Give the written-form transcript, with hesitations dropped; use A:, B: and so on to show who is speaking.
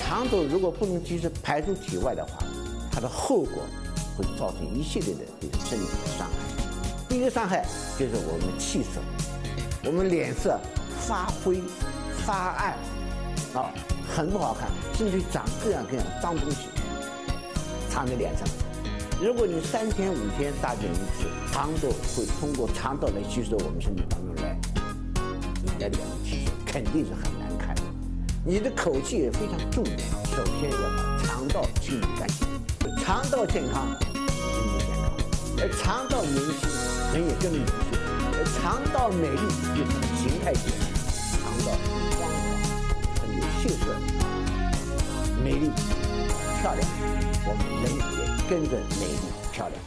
A: 肠道如果不能及时排出体外的话，它的后果会造成一系列的对身体的伤害。第一个伤害就是我们的气色，我们脸色发灰、发暗，很不好看，甚至长各样各样的脏东西藏在脸上。如果你3天5天大便一次，肠道会通过肠道来吸收我们身体当中来你的脸的气色，肯定是很难看的。你的口气也非常重要，首先要把肠道清理干净，肠道健康，身体健康；而肠道年轻，人也更年轻；而肠道美丽，就是形态健康。肠道很光滑，很有气色，美丽漂亮，我们人也跟着美丽漂亮。